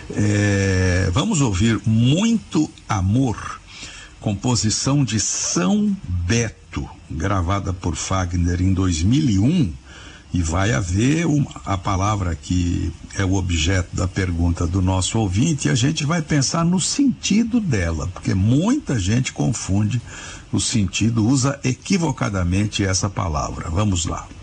Vamos ouvir Muito Amor, composição de São Beto, gravada por Fagner em 2001, e vai haver a palavra que é o objeto da pergunta do nosso ouvinte, e a gente vai pensar no sentido dela, porque muita gente confunde o sentido, usa equivocadamente essa palavra. Vamos lá.